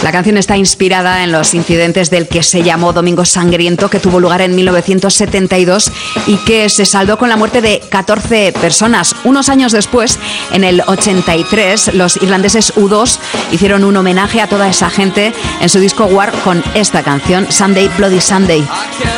La canción está inspirada en los incidentes del que se llamó Domingo Sangriento, que tuvo lugar en 1972 y que se saldó con la muerte de 14 personas. Unos años después, en el 83, los irlandeses U2 hicieron un homenaje a toda esa gente en su disco War con esta canción, Sunday Bloody Sunday.